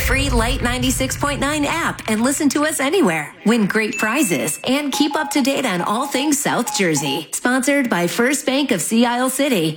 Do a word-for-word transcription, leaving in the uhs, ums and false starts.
free Light ninety-six point nine app and listen to us anywhere. Win great prizes and keep up to date on all things South Jersey. Sponsored by First Bank of Sea Isle City